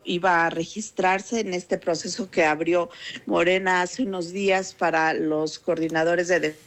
iba a registrarse en este proceso que abrió Morena hace unos días para los coordinadores de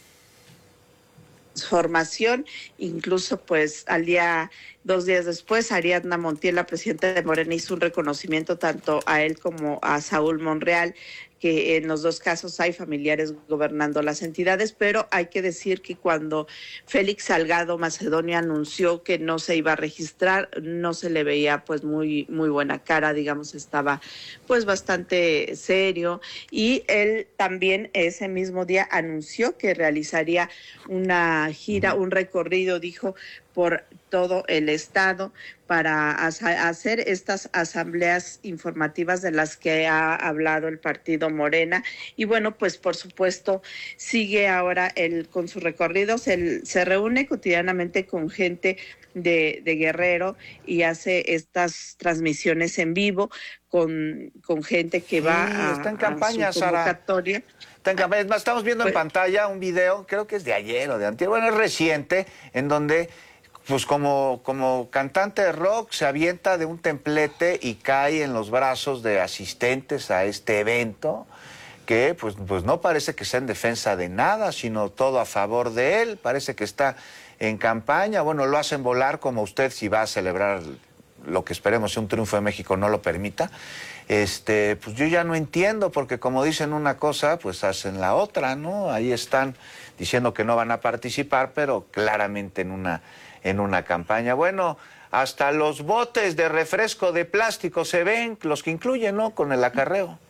transformación. Incluso pues 2 días después, Ariadna Montiel, la presidenta de Morena, hizo un reconocimiento tanto a él como a Saúl Monreal, que en los dos casos hay familiares gobernando las entidades, pero hay que decir que cuando Félix Salgado Macedonio anunció que no se iba a registrar, no se le veía pues muy buena cara, digamos, estaba pues bastante serio, y él también ese mismo día anunció que realizaría una gira, un recorrido, dijo, por todo el estado para hacer estas asambleas informativas de las que ha hablado el partido Morena. Y bueno, pues por supuesto sigue ahora él con sus recorridos. Él se reúne cotidianamente con gente de Guerrero y hace estas transmisiones en vivo con gente que va está en campaña, a su convocatoria. Sara. Está en campaña. Es más, estamos viendo en pantalla un video, creo que es de ayer o de antier, bueno, es reciente, en donde pues como cantante de rock se avienta de un templete y cae en los brazos de asistentes a este evento, que pues no parece que sea en defensa de nada, sino todo a favor de él. Parece que está en campaña. Bueno, lo hacen volar como usted, si va a celebrar lo que esperemos sea un triunfo de México, no lo permita. Pues yo ya no entiendo, porque como dicen una cosa, pues hacen la otra, ¿no? Ahí están diciendo que no van a participar, pero claramente en una campaña. Bueno, hasta los botes de refresco de plástico se ven, los que incluyen, ¿no?, con el acarreo.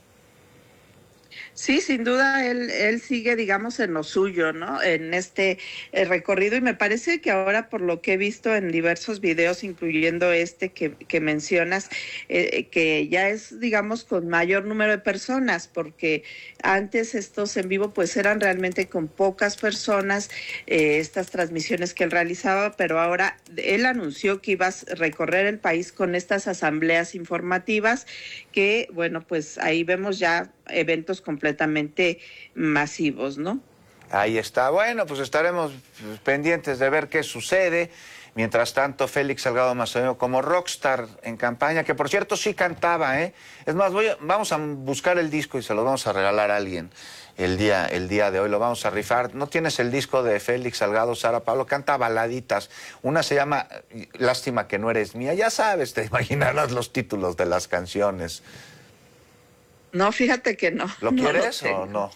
Sí, sin duda, él sigue, digamos, en lo suyo, ¿no? En este recorrido, y me parece que ahora, por lo que he visto en diversos videos, incluyendo este que mencionas, que ya es, digamos, con mayor número de personas, porque antes estos en vivo pues eran realmente con pocas personas, estas transmisiones que él realizaba, pero ahora él anunció que iba a recorrer el país con estas asambleas informativas, que, bueno, pues ahí vemos ya eventos completamente masivos, ¿no? Ahí está. Bueno, pues estaremos pendientes de ver qué sucede. Mientras tanto, Félix Salgado Macedonio como rockstar en campaña, que por cierto sí cantaba, ¿eh? Es más, vamos a buscar el disco y se lo vamos a regalar a alguien el día de hoy, lo vamos a rifar. ¿No tienes el disco de Félix Salgado, Sara Pablo? Canta baladitas. Una se llama Lástima que no eres mía. Ya sabes, te imaginarás los títulos de las canciones. No, fíjate que no. ¿Lo quieres o no?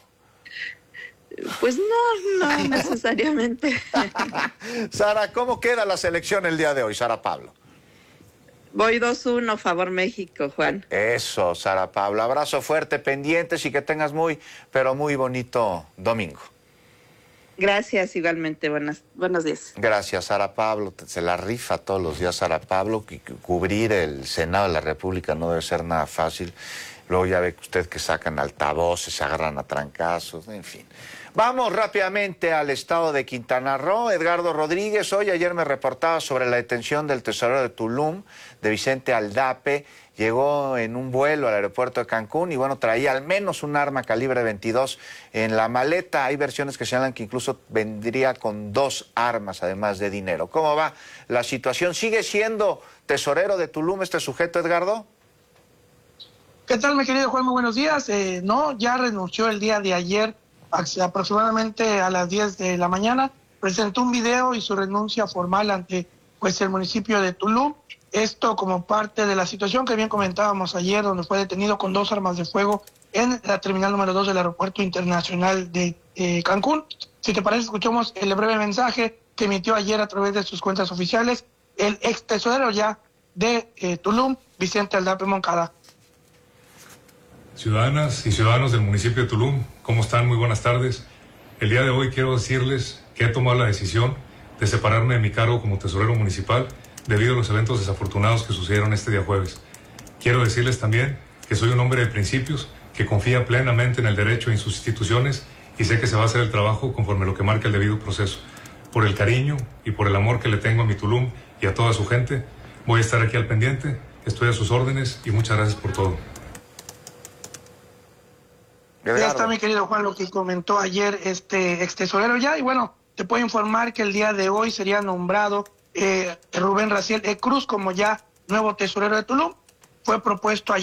Pues no necesariamente. Sara, ¿cómo queda la selección el día de hoy, Sara Pablo? Voy 2-1, favor México, Juan. Eso, Sara Pablo. Abrazo fuerte, pendientes, y que tengas pero muy bonito domingo. Gracias, igualmente. Buenos días. Gracias, Sara Pablo. Se la rifa todos los días, Sara Pablo. Cubrir el Senado de la República no debe ser nada fácil. Luego ya ve usted que sacan altavoces, se agarran a trancazos, en fin. Vamos rápidamente al estado de Quintana Roo. Edgardo Rodríguez, ayer me reportaba sobre la detención del tesorero de Tulum, de Vicente Aldape. Llegó en un vuelo al aeropuerto de Cancún y bueno, traía al menos un arma calibre 22 en la maleta. Hay versiones que señalan que incluso vendría con 2 armas, además de dinero. ¿Cómo va la situación? ¿Sigue siendo tesorero de Tulum este sujeto, Edgardo? ¿Qué tal, mi querido Juan? Muy buenos días. No, ya renunció el día de ayer, aproximadamente a las 10 de la mañana. Presentó un video y su renuncia formal ante el municipio de Tulum. Esto como parte de la situación que bien comentábamos ayer, donde fue detenido con 2 armas de fuego en la terminal número 2 del Aeropuerto Internacional de Cancún. Si te parece, escuchamos el breve mensaje que emitió ayer a través de sus cuentas oficiales el ex tesorero ya de Tulum, Vicente Aldape Moncada. Ciudadanas y ciudadanos del municipio de Tulum, ¿cómo están? Muy buenas tardes. El día de hoy quiero decirles que he tomado la decisión de separarme de mi cargo como tesorero municipal debido a los eventos desafortunados que sucedieron este día jueves. Quiero decirles también que soy un hombre de principios, que confía plenamente en el derecho y en sus instituciones, y sé que se va a hacer el trabajo conforme lo que marca el debido proceso. Por el cariño y por el amor que le tengo a mi Tulum y a toda su gente, voy a estar aquí al pendiente, estoy a sus órdenes y muchas gracias por todo. Ya está, mi querido Juan, lo que comentó ayer este ex tesorero ya. Y bueno, te puedo informar que el día de hoy sería nombrado Rubén Raciel Cruz como ya nuevo tesorero de Tulum. Fue propuesto ayer